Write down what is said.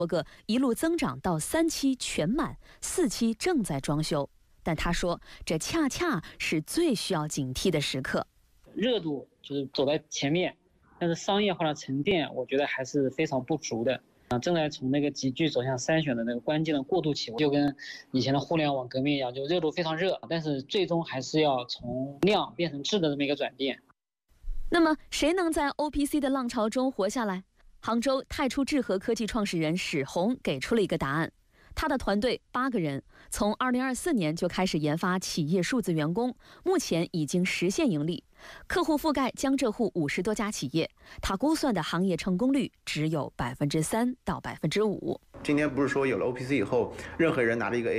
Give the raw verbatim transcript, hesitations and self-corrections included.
多个一路增长到三期全满，四期正在装修。但他说，这恰恰是最需要警惕的时刻。 热度就是走在前面，但是商业化的沉淀，我觉得还是非常不足的。啊，正在从那个集聚走向筛选的那个关键的过渡期，就跟以前的互联网革命一样，就热度非常热，但是最终还是要从量变成质的这么一个转变。 那么，谁能在 O P C 的浪潮中活下来？杭州太初智合科技创始人史红给出了一个答案。他的团队八个人，从二零二四年就开始研发企业数字员工，目前已经实现盈利，客户覆盖江浙沪五十多家企业。他估算的行业成功率只有百分之三到百分之五。 今天不是说有了 O P C 以后，任何人拿着一个 A